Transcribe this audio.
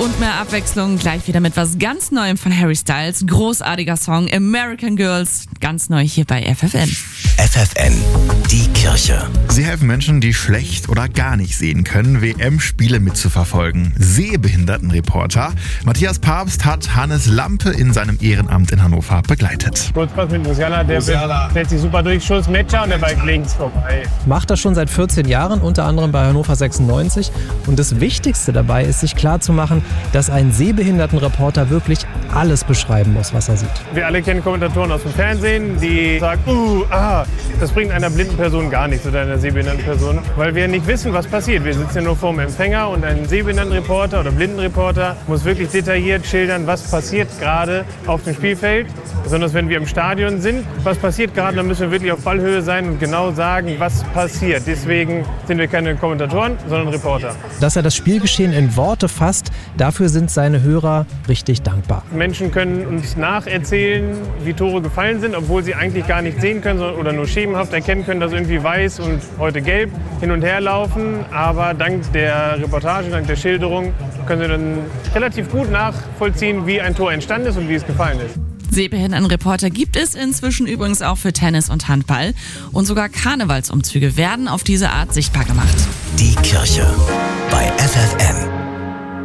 und mehr Abwechslung. Gleich wieder mit was ganz Neuem von Harry Styles. Großartiger Song American Girls. Ganz neu hier bei FFN. FFN, die Kirche. Sie helfen Menschen, die schlecht oder gar nicht sehen können, WM-Spiele mitzuverfolgen. Sehbehindertenreporter Matthias Papst hat Hannes Lampe in seinem Ehrenamt in Hannover begleitet. Kurzpass mit Musiala, der stellt sich super durch, Schuss, Matcher und der Ball links vorbei. Macht das schon seit 14 Jahren, unter anderem bei Hannover 96. Und das Wichtigste dabei ist, sich klarzumachen, dass ein Sehbehindertenreporter wirklich alles beschreiben muss, was er sieht. Wir alle kennen Kommentatoren aus dem Fernsehen, die sagen, das bringt einer blinden Person gar nichts oder einer sehbehinderten Person, weil wir nicht wissen, was passiert. Wir sitzen ja nur vor dem Empfänger und ein Sehbehindertenreporter oder Blindenreporter muss wirklich detailliert schildern, was passiert gerade auf dem Spielfeld. Besonders wenn wir im Stadion sind, was passiert gerade, dann müssen wir wirklich auf Ballhöhe sein und genau sagen, was passiert. Deswegen sind wir keine Kommentatoren, sondern Reporter. Dass er das Spielgeschehen in Worte fasst, dafür sind seine Hörer richtig dankbar. Menschen können uns nacherzählen, wie Tore gefallen sind, obwohl sie eigentlich gar nicht sehen können oder nur schemenhaft erkennen können, dass irgendwie weiß und heute gelb hin und her laufen. Aber dank der Reportage, dank der Schilderung können sie dann relativ gut nachvollziehen, wie ein Tor entstanden ist und wie es gefallen ist. Sehbehindertenreporter gibt es inzwischen übrigens auch für Tennis und Handball. Und sogar Karnevalsumzüge werden auf diese Art sichtbar gemacht. Die Kirche bei FFN.